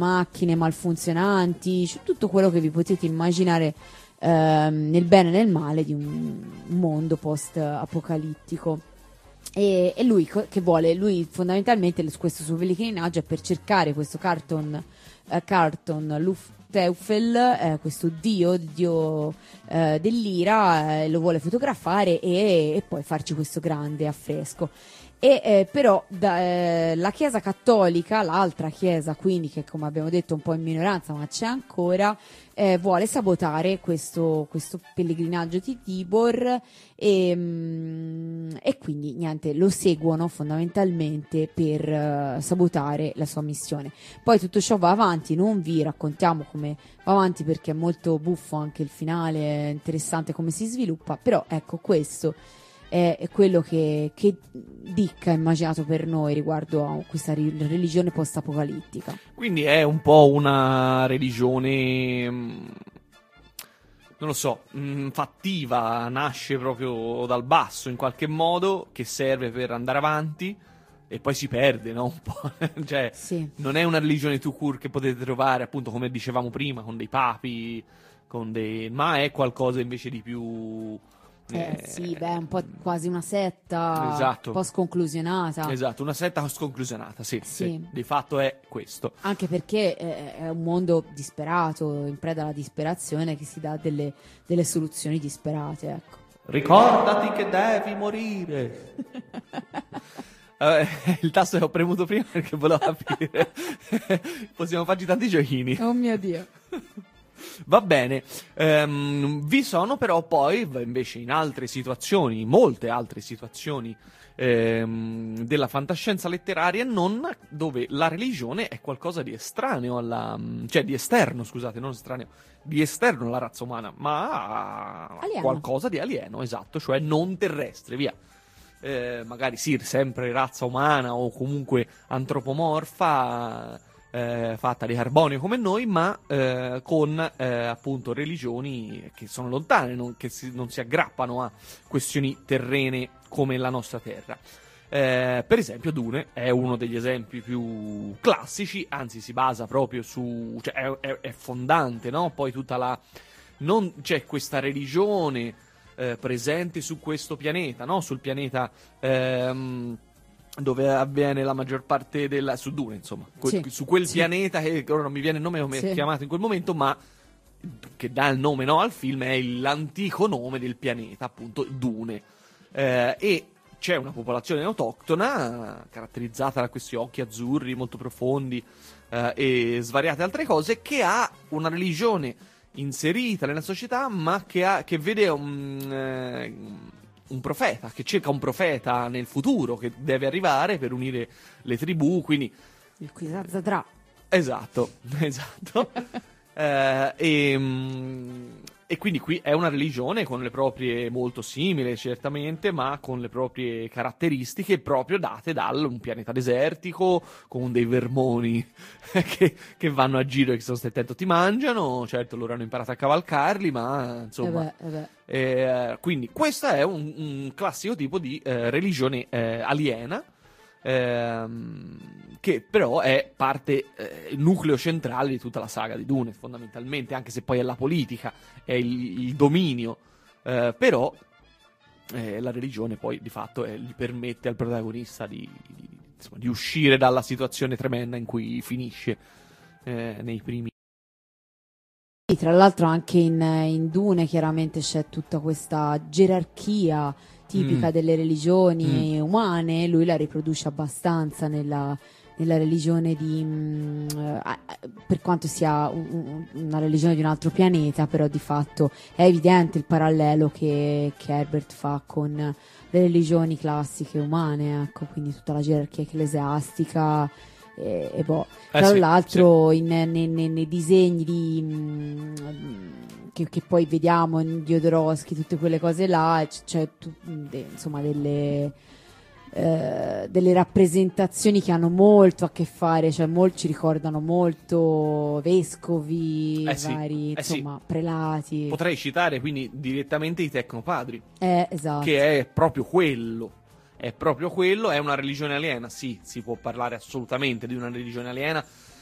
macchine malfunzionanti, cioè tutto quello che vi potete immaginare nel bene e nel male di un mondo post-apocalittico. E lui che vuole? Lui fondamentalmente questo suo pellegrinaggio è per cercare questo Carton Luftteufel, questo dio dell'ira, lo vuole fotografare e poi farci questo grande affresco. Però la Chiesa Cattolica, l'altra Chiesa, quindi, che come abbiamo detto è un po' in minoranza ma c'è ancora, vuole sabotare questo pellegrinaggio di Tibor e quindi niente, lo seguono fondamentalmente per sabotare la sua missione. Poi tutto ciò va avanti, non vi raccontiamo come va avanti perché è molto buffo anche il finale, è interessante come si sviluppa, però ecco, questo è quello che Dick ha immaginato per noi riguardo a questa religione post-apocalittica. Quindi è un po' una religione, non lo so, fattiva, nasce proprio dal basso in qualche modo, che serve per andare avanti e poi si perde, no? Un po'. Cioè, sì. Non è una religione tout court che potete trovare, appunto, come dicevamo prima, con dei papi, ma è qualcosa invece di più... sì, beh, un po' quasi una setta, esatto, un po' sconclusionata. Esatto, una setta sconclusionata, sì. Di fatto è questo. Anche perché è un mondo disperato, in preda alla disperazione, che si dà delle soluzioni disperate, ecco. Ricordati che devi morire. Il tasto che ho premuto prima perché volevo capire. Possiamo farci tanti giochini. Oh mio Dio. Va bene, vi sono però poi invece in altre situazioni, molte altre situazioni della fantascienza letteraria, non dove la religione è qualcosa di estraneo cioè di esterno, scusate, non estraneo, di esterno alla razza umana, ma qualcosa di alieno, esatto, cioè non terrestre, via. Magari sì, sempre razza umana o comunque antropomorfa, fatta di carbonio come noi, ma con appunto religioni che sono lontane, che non si aggrappano a questioni terrene come la nostra terra. Per esempio Dune è uno degli esempi più classici, anzi si basa proprio su, cioè è fondante, no? Poi non c'è questa religione presente su questo pianeta, no? Sul pianeta dove avviene la maggior parte su Dune, insomma, sì, su quel sì. pianeta che ora non mi viene il nome come è chiamato in quel momento, ma che dà il nome, no, al film, è l'antico nome del pianeta, appunto Dune, e c'è una popolazione autoctona caratterizzata da questi occhi azzurri molto profondi e svariate altre cose, che ha una religione inserita nella società, ma che vede un profeta, che cerca un profeta nel futuro che deve arrivare per unire le tribù, quindi il Kwisatz-Haderach. esatto. E quindi qui è una religione con le proprie, molto simile certamente, ma con le proprie caratteristiche proprio date da un pianeta desertico, con dei vermoni che vanno a giro e che sono stai attento ti mangiano. Certo, loro hanno imparato a cavalcarli, ma insomma quindi questo è un classico tipo di religione aliena, che però è parte, il nucleo centrale di tutta la saga di Dune, fondamentalmente, anche se poi è la politica, è il dominio, però la religione poi di fatto gli permette al protagonista di uscire dalla situazione tremenda in cui finisce nei primi. Tra l'altro anche in Dune chiaramente c'è tutta questa gerarchia tipica delle religioni umane, lui la riproduce abbastanza nella religione per quanto sia una religione di un altro pianeta, però di fatto è evidente il parallelo che Herbert fa con le religioni classiche umane, ecco, quindi tutta la gerarchia ecclesiastica tra l'altro sì. Nei disegni che poi vediamo in Jodorowsky, tutte quelle cose là, c'è insomma delle rappresentazioni che hanno molto a che fare, cioè ci ricordano molto vescovi, vari insomma prelati. Potrei citare quindi direttamente i Tecnopadri, esatto, che è proprio quello. È proprio quello, è una religione aliena, sì, si può parlare assolutamente di una religione aliena,